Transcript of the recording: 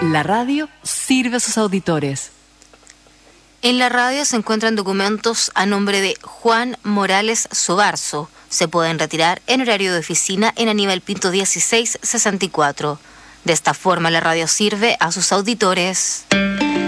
La radio sirve a sus auditores. En la radio se encuentran documentos a nombre de Juan Morales Sobarzo. Se pueden retirar en horario de oficina en Aníbal Pinto 1664. De esta forma la radio sirve a sus auditores.